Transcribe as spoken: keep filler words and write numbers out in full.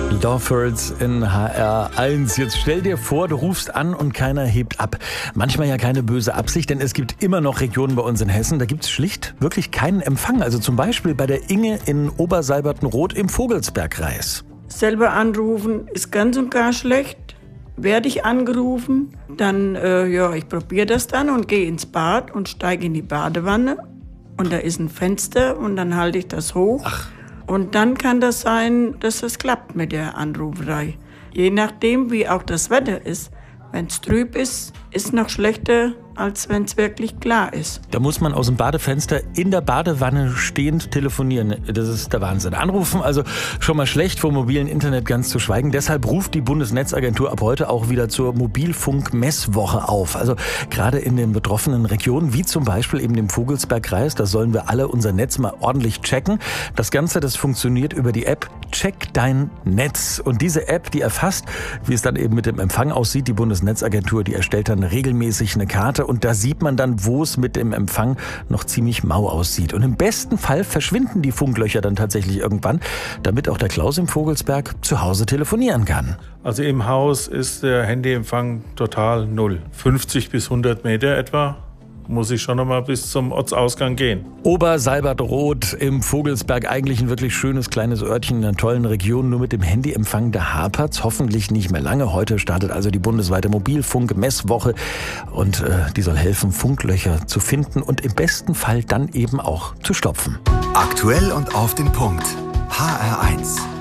Lawford in H R eins. Jetzt stell dir vor, du rufst an und keiner hebt ab. Manchmal ja keine böse Absicht, denn es gibt immer noch Regionen bei uns in Hessen, da gibt es schlicht wirklich keinen Empfang. Also zum Beispiel bei der Inge in Obersalbertenroth im Vogelsbergkreis. Selber anrufen ist ganz und gar schlecht. Werde ich angerufen, dann, äh, ja, ich probiere das dann und gehe ins Bad und steige in die Badewanne. Und da ist ein Fenster und dann halte ich das hoch. Ach. Und dann kann das sein, dass das klappt mit der Anruferei. Je nachdem, wie auch das Wetter ist. Wenn es trüb ist, ist noch schlechter, als wenn es wirklich klar ist. Da muss man aus dem Badefenster in der Badewanne stehend telefonieren. Das ist der Wahnsinn. Anrufen also schon mal schlecht, vom mobilen Internet ganz zu schweigen. Deshalb ruft die Bundesnetzagentur ab heute auch wieder zur Mobilfunk-Messwoche auf. Also gerade in den betroffenen Regionen, wie zum Beispiel eben dem Vogelsbergkreis, da sollen wir alle unser Netz mal ordentlich checken. Das Ganze, das funktioniert über die App Check dein Netz. Und diese App, die erfasst, wie es dann eben mit dem Empfang aussieht. Die Bundesnetzagentur, die erstellt dann regelmäßig eine Karte. Und da sieht man dann, wo es mit dem Empfang noch ziemlich mau aussieht. Und im besten Fall verschwinden die Funklöcher dann tatsächlich irgendwann, damit auch der Klaus im Vogelsberg zu Hause telefonieren kann. Also im Haus ist der Handyempfang total null. fünfzig bis hundert Meter etwa muss ich schon noch mal bis zum Ortsausgang gehen. Obersalbertenroth im Vogelsberg, eigentlich ein wirklich schönes kleines Örtchen in einer tollen Region. Nur mit dem Handyempfang, da hapert's hoffentlich nicht mehr lange. Heute startet also die bundesweite Mobilfunk-Messwoche und äh, die soll helfen, Funklöcher zu finden und im besten Fall dann eben auch zu stopfen. Aktuell und auf den Punkt. H R eins.